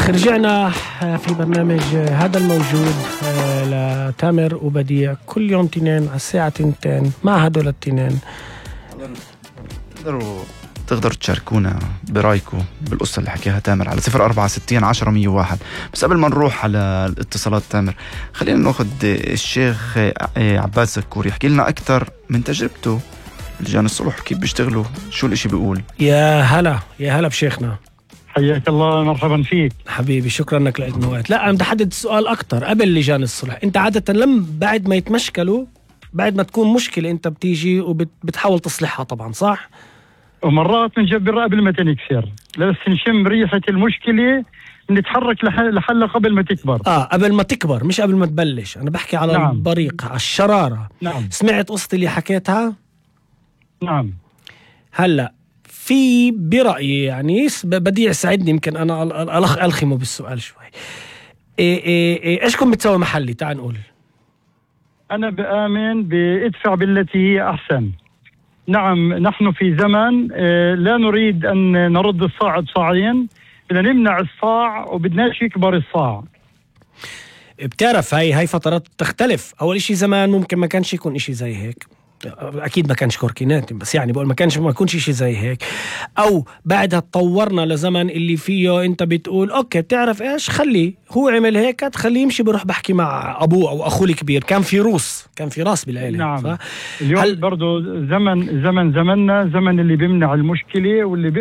رجعنا في برنامج هذا الموجود لتامر وبديع كل يوم تنين على الساعة 2 مع هدول التنين. تقدروا تشاركونا برأيكم بالقصة اللي حكيها تامر على 0460 10 101. بس قبل ما نروح على الاتصالات تامر، خلينا ناخذ الشيخ عباد سكور يحكي لنا أكثر من تجربته لجان الصلح، كيف بيشتغلوا، شو الاشي بيقول. يا هلا بشيخنا، حياك الله، مرحبا فيك حبيبي، شكرا انك لقيت وقت. لا، انا بدي احدد السؤال اكتر قبل لجان الصلح. انت عادة بعد ما يتمشكلوا، بعد ما تكون مشكلة انت بتيجي وبتحاول تصلحها طبعا، صح؟ ومرات نجبرها قبل ما تنكسر، بس نشم ريحة المشكلة نتحرك لحلها قبل ما تكبر. قبل ما تكبر، مش قبل ما تبلش. انا بحكي على نعم. البريق، على الشرارة. نعم. سمعت قصتي اللي حكيتها؟ نعم. هلا في برأيي يعني بديع ساعدني، يمكن انا الخمه بالسؤال شوي. ايشكم بتسوي محلي؟ تعال نقول. انا بآمن بادفع بالتي هي احسن. نعم، نحن في زمن لا نريد ان نرد الصاع بصاعين، بدنا نمنع الصاع وبدناش يكبر الصاع. بتعرف هاي فترات تختلف. اول اشي زمان ممكن ما كانش يكون اشي زي هيك، اكيد ما كانش كوركينات، بس يعني بقول ما يكونش شيء زي هيك. او بعدها تطورنا لزمن اللي فيه انت بتقول اوكي بتعرف ايش، خليه هو عمل هيك، تخليه يمشي، بروح بحكي مع ابوه او اخوه الكبير. كان في راس بالعيله. نعم. اليوم برضو زمننا زمن اللي بيمنع المشكله واللي